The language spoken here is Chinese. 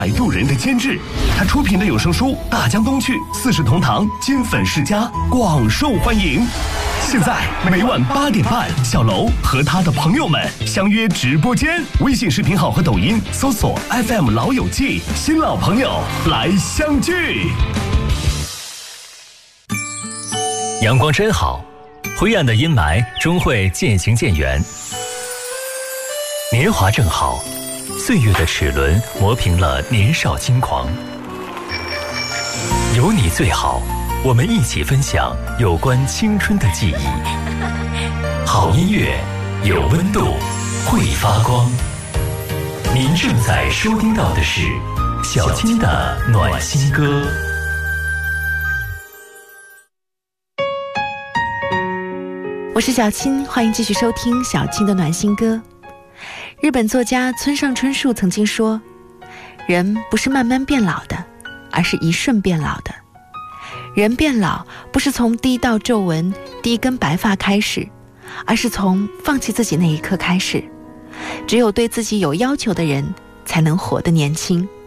渡人的监制，他出品的有声书《大江东去》《四世同堂》《金粉世家》广受欢迎。现在每晚8点半，小楼和他的朋友们相约直播间，微信视频号和抖音搜索 FM 老友记，新老朋友来相聚。 阳光真好，灰暗的阴霾终会渐行渐远。年华正好，岁月的齿轮磨平了年少轻狂。有你最好，我们一起分享有关青春的记忆。好音乐，有温度，会发光。您正在收听到的是小青的暖心歌。 我是小青，欢迎继续收听小青的暖心歌。日本作家村上春树曾经说，人不是慢慢变老的，而是一瞬变老的。人变老不是从第一道皱纹、第一根白发开始，而是从放弃自己那一刻开始。只有对自己有要求的人，才能活得年轻。